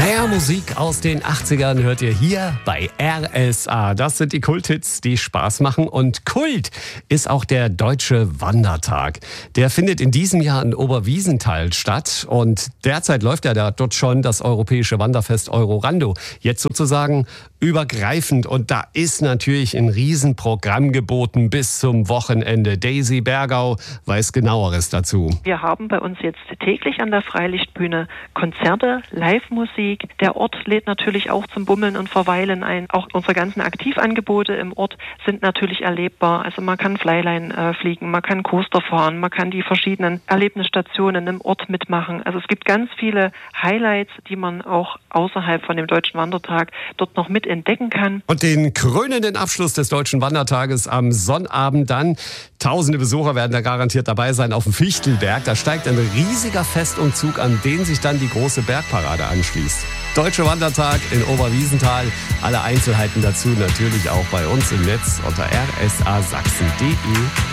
Naja, Musik aus den 80ern hört ihr hier bei RSA. Das sind die Kulthits, die Spaß machen. Und Kult ist auch der Deutsche Wandertag. Der findet in diesem Jahr in Oberwiesenthal statt. Und derzeit läuft ja dort schon das europäische Wanderfest Eurorando. Jetzt sozusagen übergreifend. Und da ist natürlich ein Riesenprogramm geboten bis zum Wochenende. Daisy Bergau weiß Genaueres dazu. Wir haben bei uns jetzt täglich an der Freilichtbühne Konzerte, Live-Musik. Der Ort lädt natürlich auch zum Bummeln und Verweilen ein. Auch unsere ganzen Aktivangebote im Ort sind natürlich erlebbar. Also man kann Flyline fliegen, man kann Coaster fahren, man kann die verschiedenen Erlebnisstationen im Ort mitmachen. Also es gibt ganz viele Highlights, die man auch außerhalb von dem Deutschen Wandertag dort noch mit entdecken kann. Und den krönenden Abschluss des Deutschen Wandertages am Sonnabend dann. Tausende Besucher werden da garantiert dabei sein auf dem Fichtelberg. Da steigt ein riesiger Festumzug, an den sich dann die große Bergparade anschließt. Deutscher Wandertag in Oberwiesenthal. Alle Einzelheiten dazu natürlich auch bei uns im Netz unter rsasachsen.de.